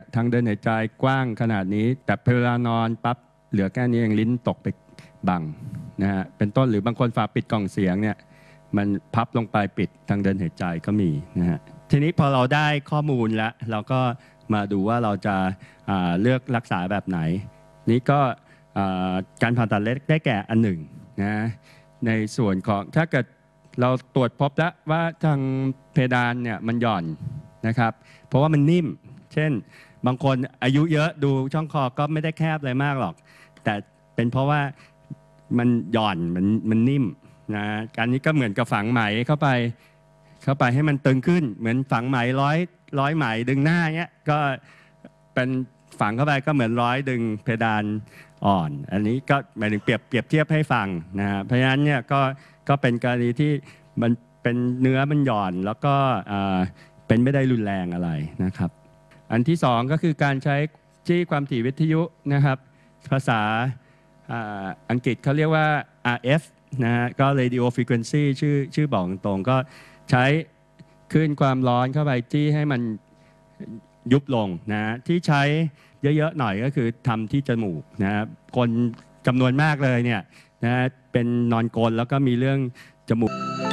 ทางเดินหายใจกว้างขนาดนี้แต่เวลานอนปั๊บเหลือแค่นี้เองลิ้นตกไปบังนะฮะเป็นต้นหรือบางคนฝาปิดกล่องเสียงเนี่ยมันพับลงไปปิดทางเดินหายใจก็มีนะฮะทีนี้พอเราได้ข้อมูลแล้วเราก็มาดูว่าเราจะเลือกรักษาแบบไหนนี่ก็การผ่าตัดเล็กได้แก่อันหนึ่งนะในส่วนของถ้าเกิดเราตรวจพบแล้วว่าทางเพดานเนี่ยมันหย่อนนะครับเพราะว่ามันนิ่มเช่นบางคนอายุเยอะดูช่องคอก็ไม่ได้แคบอะไรมากหรอกแต่เป็นเพราะว่ามันหย่อนมันนิ่มนะการนี้ก็เหมือนกับฝังไหมเข้าไปให้มันตึงขึ้นเหมือนฝังไหมร้อยไหมดึงหน้าเนี้ยก็เป็นฝังเข้าไปก็เหมือนดึงเพดานอ่อนอันนี้ก็หมายถึงเปรียบเทียบให้ฟังนะฮะเพราะฉะนั้นเนี่ยก็เป็นกรณีที่มันเป็นเนื้อมันหย่อนแล้วก็เป็นไม่ได้รุนแรงอะไรนะครับอันที่สองก็คือการใช้จี้ความถี่วิทยุนะครับภาษาอังกฤษเขาเรียกว่า RF นะฮะก็ radio frequency ชื่อบอกตรงก็ใช้คลื่นความร้อนเข้าไปจี้ให้มันยุบลงนะที่ใช้เยอะๆหน่อยก็คือทำที่จมูกนะคนจำนวนมากเลยเนี่ยนะเป็นนอนกลนแล้วก็มีเรื่องจมูก